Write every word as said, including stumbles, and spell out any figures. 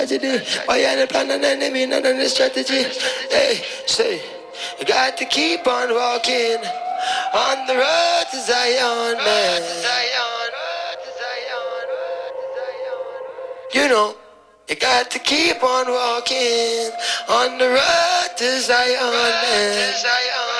tragedy. Why you the plan and enemy, none of the strategy. Hey, say, you got to keep on walking on the road to Zion, man. You know, you got to keep on walking on the road to Zion, man.